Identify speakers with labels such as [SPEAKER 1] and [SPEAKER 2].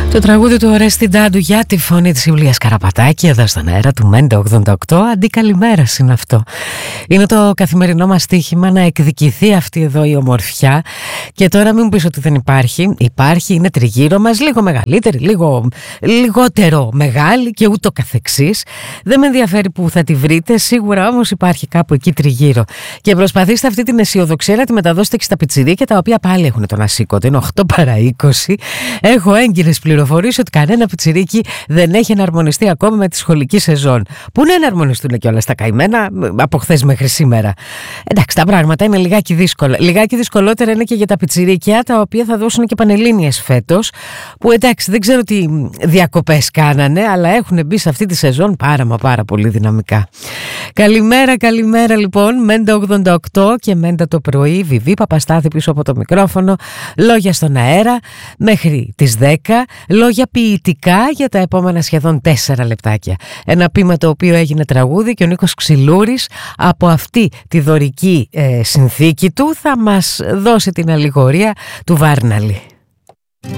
[SPEAKER 1] Το τραγούδι του Ορέστη Ντάντου για τη φωνή της Ιουλίας Καραπατάκη εδώ στον αέρα του Μέντα 88. Αντί καλημέρας είναι αυτό. Είναι το καθημερινό μας στοίχημα να εκδικηθεί αυτή εδώ η ομορφιά. Και τώρα μην μου πεις ότι δεν υπάρχει. Υπάρχει, είναι τριγύρω μας, λίγο μεγαλύτερη, λίγο λιγότερο μεγάλη και ούτω καθεξής. Δεν με ενδιαφέρει που θα τη βρείτε, σίγουρα όμως υπάρχει κάπου εκεί τριγύρω. Και προσπαθήστε αυτή την αισιοδοξία να τη μεταδώσετε και στα πιτσιρίκια, τα οποία πάλι έχουν τον ασήκωτο. Είναι 8 παρά 20. Έχω έγκυρες πληροφορίες ότι κανένα πιτσιρίκι δεν έχει εναρμονιστεί ακόμα με τη σχολική σεζόν. Πού να εναρμονιστούν κιόλας τα καημένα από χθες μέχρι σήμερα. Εντάξει, τα πράγματα είναι λιγάκι δύσκολα. Λιγάκι δυσκολότερα είναι και για τα πιτσιρίκια, τα οποία θα δώσουν και πανελλήνιες φέτος. Που εντάξει, δεν ξέρω τι διακοπές κάνανε, αλλά έχουν μπει σε αυτή τη σεζόν πάρα πολύ δυναμικά. Καλημέρα λοιπόν. Μέντα 88 και Μέντα το πρωί. Βιβί Παπαστάθη πίσω από το μικρόφωνο. Λόγια στον αέρα μέχρι τις 10. Λόγια ποιητικά για τα επόμενα σχεδόν 4 λεπτάκια. Ένα ποίημα το οποίο έγινε τραγούδι και ο Νίκος Ξυλούρης από αυτή τη δωρική συνθήκη του θα μας δώσει την αλληγορία του Βάρναλη.